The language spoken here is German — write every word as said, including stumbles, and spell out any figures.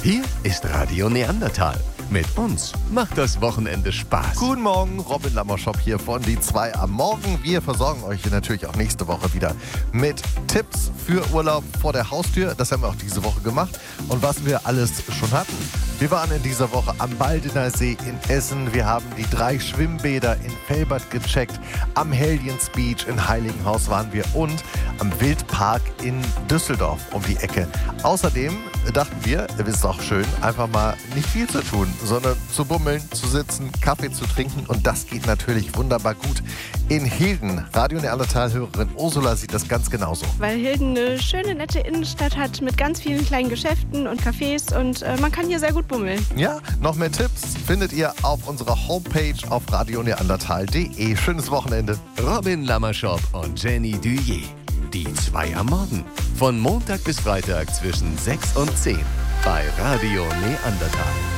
Hier ist Radio Neandertal. Mit uns macht das Wochenende Spaß. Guten Morgen, Robin Lammershop hier von Die zwei am Morgen. Wir versorgen euch natürlich auch nächste Woche wieder mit Tipps für Urlaub vor der Haustür. Das haben wir auch diese Woche gemacht. Und was wir alles schon hatten. Wir waren in dieser Woche am Baldener See in Essen. Wir haben die drei Schwimmbäder in Velbert gecheckt. Am Hellions Beach in Heiligenhaus waren wir und am Wildpark in Düsseldorf um die Ecke. Außerdem dachten wir, es ist auch schön, einfach mal nicht viel zu tun, sondern zu bummeln, zu sitzen, Kaffee zu trinken. Und das geht natürlich wunderbar gut in Hilden. Radio Neandertal-Hörerin Ursula sieht das ganz genauso. Weil Hilden eine schöne, nette Innenstadt hat mit ganz vielen kleinen Geschäften und Cafés und äh, man kann hier sehr gut bummeln. Ja, noch mehr Tipps findet ihr auf unserer Homepage auf radio neandertal punkt de. Schönes Wochenende. Robin Lammershop und Jenny Duyer. Die zwei am Morgen. Von Montag bis Freitag zwischen sechs und zehn bei Radio Neandertal.